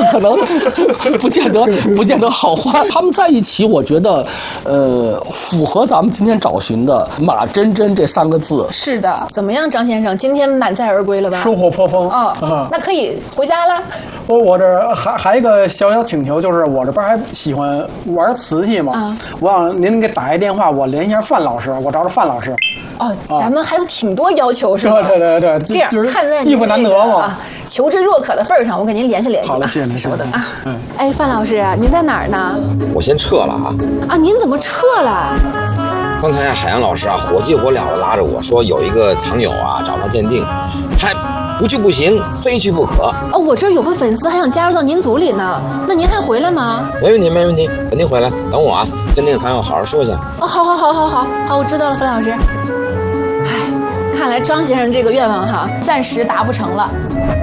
可能不见得好换。他们在一起，我觉得符合咱们今天找寻的马真真这3个字。 是的，怎么样，张先生，今天满载而归了吧？ 收获颇丰那可以回家了。 我这还一个小请求，就是我这边还喜欢玩瓷器嘛，我让您给打一电话，我联系下范老师，我找范老师。 咱们还有挺多要求是吧？ 对， 这样看在机会难得嘛， 求知若渴的份上，我给您联系联系吧。 好了，谢谢您， 稍等啊。哎，范老师，您在哪儿呢？ 我先撤了啊。 您怎么撤了？ 刚才海洋老师火急火燎的拉着我说，有一个藏友找他鉴定，还不去不行，非去不可。 我这有个粉丝还想加入到您组里呢，那您还回来吗？ 没问题，肯定回来。等我跟那个藏友好好说一下。 好，我知道了，范老师。看来张先生这个愿望暂时达不成了。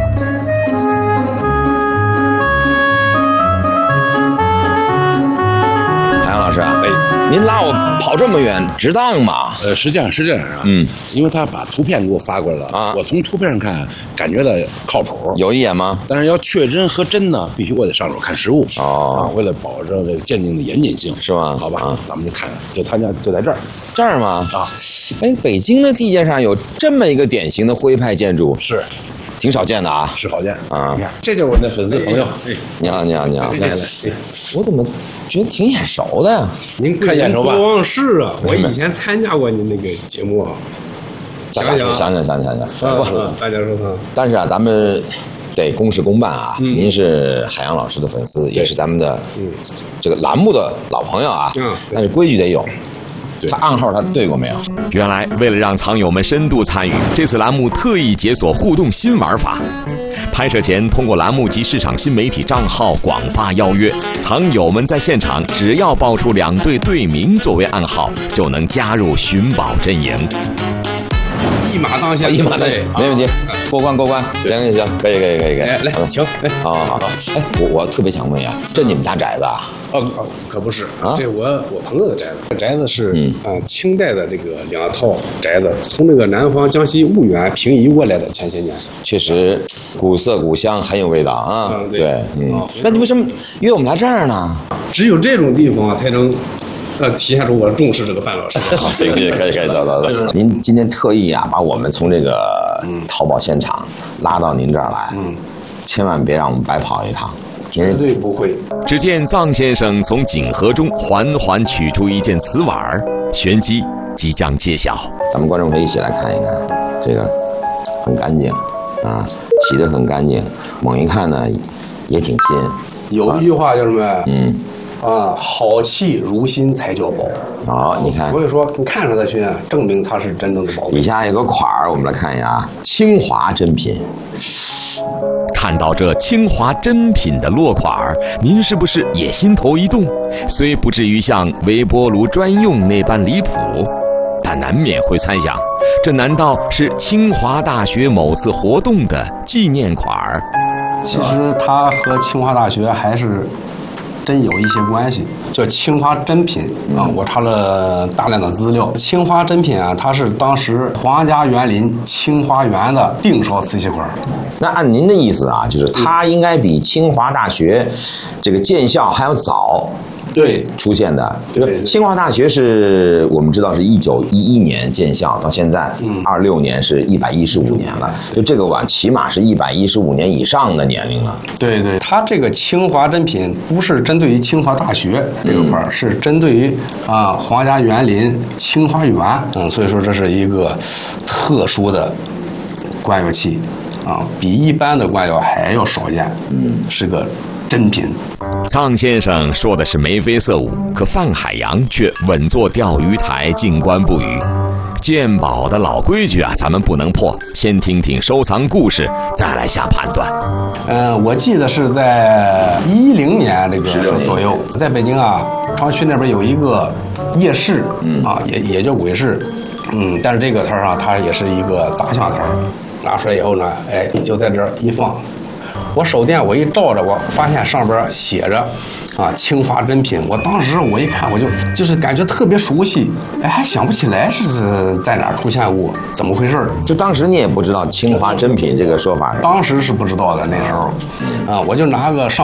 海洋老师您拉我跑这么远，值当吗？ 实际上是这样因为他把图片给我发过来了我从图片上看，感觉到靠谱， 有一眼吗？ 但是要确真和真呢，必须我得上手看实物为了保证这个鉴定的严谨性， 是吗？ 好吧，咱们就看，就他家就在这儿吗？北京的地界上有这么一个典型的徽派建筑， 是。 挺少见的是好见你看，这就是我那粉丝朋友。 你好，我怎么觉得挺眼熟的呀？ 您看眼熟吧？ 不忘事我以前参加过您那个节目想想。 不，大家说但是咱们得公事公办您是海洋老师的粉丝，也是咱们的这个栏目的老朋友但是规矩得有。他暗号他对过没有？ 原来为了让藏友们深度参与，这次栏目特意解锁互动新玩法。拍摄前通过栏目及市场新媒体账号广发邀约，藏友们在现场只要报出2队队名作为暗号，就能加入寻宝阵营。 一马当先， 没问题，过关。行，可以。 来，请。 好。我特别想问呀，这你们家宅子可不是这我朋友的宅子，宅子是清代的这个2套宅子，从这个南方江西婺源平移过来的，前些年确实古色古香，很有味道对，那你为什么约我们来这儿呢？ 只有这种地方才能体现出我重视这个范老师。 好，可以，走。您今天特意把我们从这个淘宝现场拉到您这儿来，千万别让我们白跑一趟。 绝对不会。 只见臧先生从锦盒中缓缓取出一件瓷碗，玄机即将揭晓。 咱们观众可以一起来看一看，这个很干净洗得很干净，猛一看呢也挺新。 有一句话叫什么？好气如新才叫宝。 你看， 所以说你看出它去，证明它是真正的宝贝。 底下有个款儿，我们来看一下清华珍品。 看到这清华珍品的落款，您是不是也心头一动？虽不至于像微波炉专用那般离谱，但难免会猜想，这难道是清华大学某次活动的纪念款？ 其实它和清华大学还是真有一些关系，叫清华珍品我查了大量的资料。清华珍品它是当时皇家园林清华园的定烧瓷器款。 那按您的意思就是它应该比清华大学这个建校还要早。 对， 出现的。就是清华大学是我们知道是1911年建校，到现在26年是115年了，就这个碗起码是115年以上的年龄了。 对，它这个清华珍品不是针对于清华大学这个块是针对于皇家园林清华园。所以说这是一个特殊的官窑器比一般的官窑还要少见。是个珍品。 臧先生说的是眉飞色舞，可范海洋却稳坐钓鱼台，静观不语。鉴宝的老规矩咱们不能破，先听听收藏故事，再来下判断。 我记得是在10年这个左右，在北京朝区那边有一个夜市也叫鬼市，但是这个摊上它也是一个杂项摊，拿出来以后呢，就在这儿一放。我手电我一照着，我发现上边写着清华珍品。我当时我一看，我就是感觉特别熟悉，还想不起来是在哪儿出现过，怎么回事？ 就当时你也不知道清华珍品这个说法？ 当时是不知道的，那时候我就拿个上